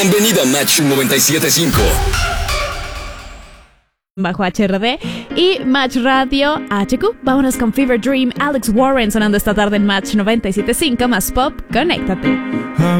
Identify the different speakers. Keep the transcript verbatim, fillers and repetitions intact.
Speaker 1: Bienvenido a Match noventa y siete punto cinco.
Speaker 2: Bajo H R D y Match Radio H Q. Vámonos con Fever Dream, Alex Warren sonando esta tarde en Match noventa y siete punto cinco más pop. Conéctate.